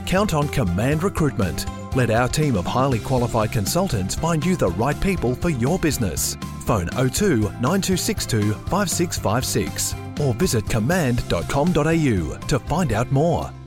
Count on Command Recruitment. Let our team of highly qualified consultants find you the right people for your business. Phone 02 9262 5656 or visit command.com.au to find out more.